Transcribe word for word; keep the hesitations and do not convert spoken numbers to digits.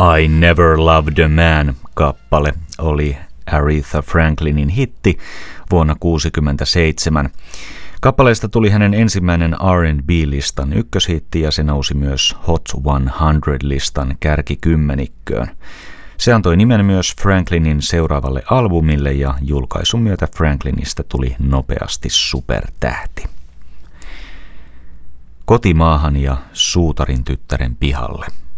I Never Loved a Man-kappale oli Aretha Franklinin hitti vuonna tuhatyhdeksänsataakuusikymmentäseitsemän. Kappaleesta tuli hänen ensimmäinen R and B-listan ykköshitti ja se nousi myös Hot sata-listan kärkikymmenikköön. Se antoi nimen myös Franklinin seuraavalle albumille ja julkaisun myötä Franklinista tuli nopeasti supertähti. Kotimaahan ja suutarin tyttären pihalle.